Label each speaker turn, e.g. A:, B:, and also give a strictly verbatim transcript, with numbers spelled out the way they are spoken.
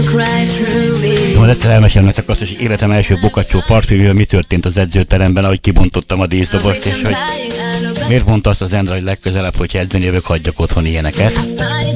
A: Majd egyszer elmesélem nektek azt, hogy életem első bokacsó partiről mi történt az edzőteremben, ahogy kibontottam a díszdobozt, és hogy miért mondta azt az Endre, hogy legközelebb, hogyha edzeni jövök, hagyjak otthon ilyeneket.